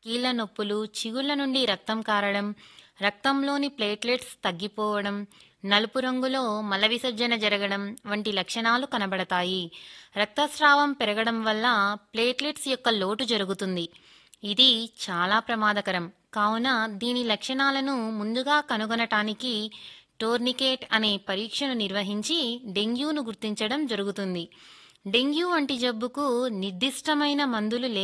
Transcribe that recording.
కీళ్ల నొప్పులు, చిగుళ్ల నుండి రక్తం కారడం, రక్తంలోని ప్లేట్లెట్స్ తగ్గిపోవడం, నలుపు రంగులో మల విసర్జన జరగడం వంటి లక్షణాలు కనబడతాయి. రక్తస్రావం పెరగడం వల్ల ప్లేట్లెట్స్ యొక్క లోటు జరుగుతుంది. ఇది చాలా ప్రమాదకరం. కావున దీని లక్షణాలను ముందుగా కనుగొనటానికి టోర్నికేట్ అనే పరీక్షను నిర్వహించి డెంగ్యూను గుర్తించడం జరుగుతుంది. డెంగ్యూ వంటి జబ్బుకు నిర్దిష్టమైన మందులు